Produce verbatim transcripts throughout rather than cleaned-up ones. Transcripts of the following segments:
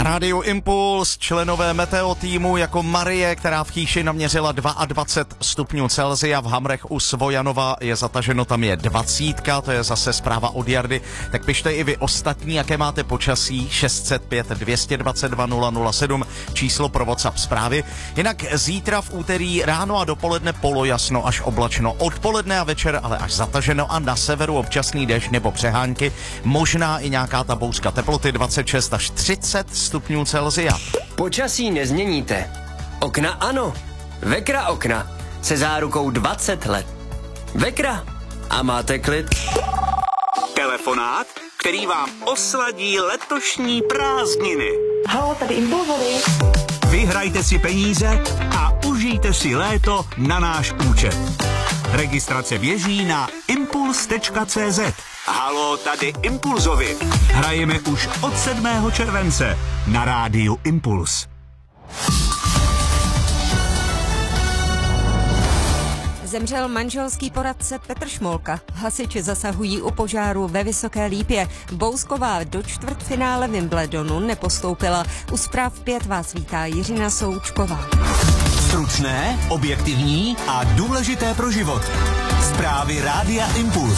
Na rádiu Impuls členové meteo týmu jako Marie, která v Chýši naměřila dvacet dva stupňů Celsia, v Hamrech u Svojanova je zataženo, tam je dvacítka, to je zase zpráva od Jardy. Tak pište i vy ostatní, jaké máte počasí, šest set pět dvě dva dva nula nula sedm, číslo pro WhatsApp zprávy. Jinak zítra v úterý ráno a dopoledne polojasno až oblačno, odpoledne a večer ale až zataženo a na severu občasný déšť nebo přehánky, možná i nějaká ta bouřka, teploty dvacet šest až třicet stupňů Celsia. Počasí nezměníte. Okna ano. Vekra okna se zárukou dvacet let. Vekra a máte klid. Telefonát, který vám osladí letošní prázdniny. Halo, tady Impulsový. Vyhrajte si peníze a užijte si léto na náš účet. Registrace běží na impuls tečka cé zet. Halo, tady Impulzovi. Hrajeme už od sedmého července na rádiu Impuls. Zemřel manželský poradce Petr Šmolka. Hasiči zasahují u požáru ve Vysoké Lípě. Bousková do čtvrtfinále Wimbledonu nepostoupila. U zpráv pět vás vítá Jiřina Součková. Stručné, objektivní a důležité pro život. Zprávy rádia Impuls.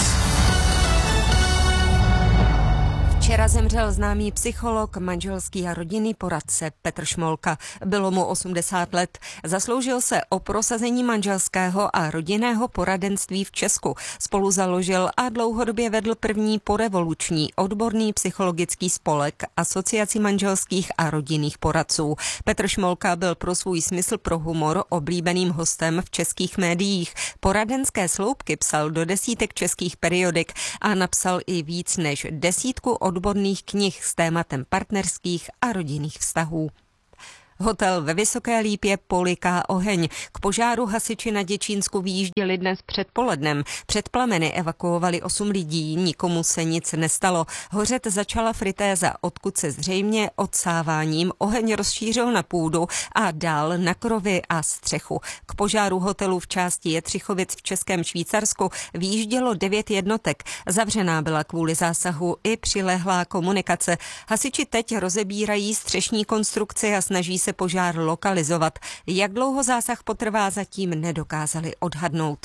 Včera zemřel známý psycholog, manželský a rodinný poradce Petr Šmolka. Bylo mu osmdesát let. Zasloužil se o prosazení manželského a rodinného poradenství v Česku. Spolu založil a dlouhodobě vedl první porevoluční odborný psychologický spolek Asociaci manželských a rodinných poradců. Petr Šmolka byl pro svůj smysl pro humor oblíbeným hostem v českých médiích. Poradenské sloupky psal do desítek českých periodik a napsal i víc než desítku odborných knih s tématem partnerských a rodinných vztahů. Hotel ve Vysoké Lípě poliká oheň. K požáru hasiči na Děčínsku vyjížděli dnes předpolednem. Před plameny evakuovali osm lidí, nikomu se nic nestalo. Hořet začala fritéza, odkud se zřejmě odsáváním oheň rozšířil na půdu a dál na krovy a střechu. K požáru hotelu v části Jetřichovic v Českém Švýcarsku vyjíždělo devět jednotek. Zavřená byla kvůli zásahu i přilehlá komunikace. Hasiči teď rozebírají střešní konstrukci a snaží se požár lokalizovat. Jak dlouho zásah potrvá, zatím nedokázali odhadnout.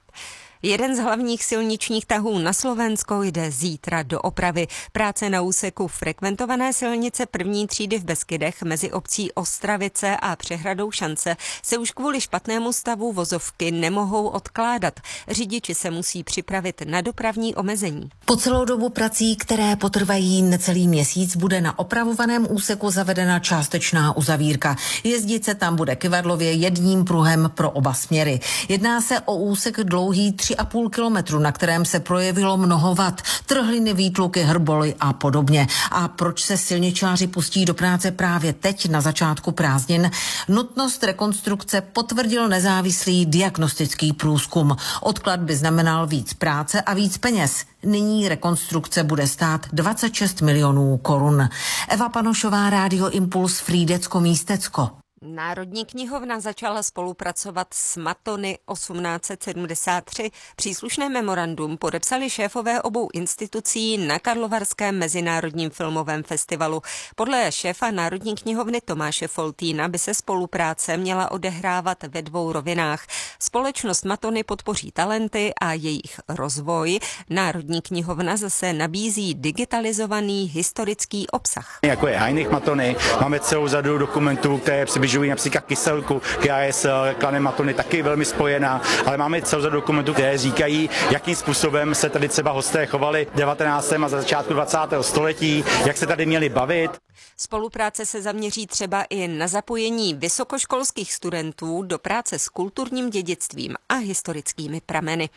Jeden z hlavních silničních tahů na Slovensko jde zítra do opravy. Práce na úseku frekventované silnice první třídy v Beskydech mezi obcí Ostravice a přehradou Šance se už kvůli špatnému stavu vozovky nemohou odkládat. Řidiči se musí připravit na dopravní omezení. Po celou dobu prací, které potrvají necelý měsíc, bude na opravovaném úseku zavedena částečná uzavírka. Jezdit se tam bude kyvadlově jedním pruhem pro oba směry. Jedná se o úsek dlouhý tři a půl kilometru, na kterém se projevilo mnoho vad, trhliny, výtluky, hrboly a podobně. A proč se silničáři pustí do práce právě teď na začátku prázdnin? Nutnost rekonstrukce potvrdil nezávislý diagnostický průzkum. Odklad by znamenal víc práce a víc peněz. Nyní rekonstrukce bude stát dvacet šest milionů korun. Eva Panošová, Rádio Impuls, Frýdecko-Místecko. Národní knihovna začala spolupracovat s Matony osmnáct sedmdesát tři. Příslušné memorandum podepsali šéfové obou institucí na Karlovarském mezinárodním filmovém festivalu. Podle šéfa Národní knihovny Tomáše Foltýna by se spolupráce měla odehrávat ve dvou rovinách. Společnost Matony podpoří talenty a jejich rozvoj. Národní knihovna zase nabízí digitalizovaný historický obsah. Jako je Heinrich Matony, máme celou řadu dokumentů, které přibližují například Kyselku, která je s klanem Matony taky velmi spojená, ale máme celou řadu dokumentů, které říkají, jakým způsobem se tady třeba hosté chovali v devatenáctém a za začátku dvacátého století, jak se tady měli bavit. Spolupráce se zaměří třeba i na zapojení vysokoškolských studentů do práce s kulturním dědictvím a historickými prameny.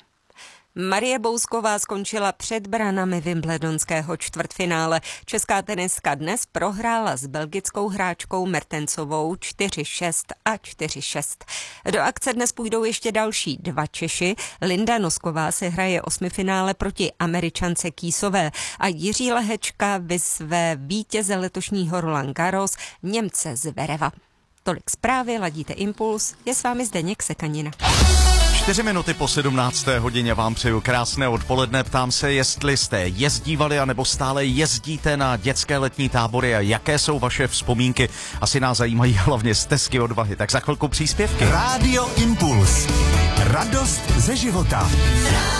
Marie Bousková skončila před branami wimbledonského čtvrtfinále. Česká tenistka dnes prohrála s belgickou hráčkou Mertensovou čtyři šest a čtyři šest. Do akce dnes půjdou ještě další dva Češi. Linda Nosková se hraje osmifinále proti Američance Kýsové a Jiří Lehečka vyzve vítěze letošního Roland Garros Němce Zvereva. Tolik zprávy, ladíte Impuls, je s vámi Zdeněk Sekanina. Čtyři minuty po sedmnácté hodině vám přeju krásné odpoledne. Ptám se, jestli jste jezdívali anebo stále jezdíte na dětské letní tábory a jaké jsou vaše vzpomínky. Asi nás zajímají hlavně stezky odvahy. Tak za chvilku příspěvky. Rádio Impuls. Radost ze života.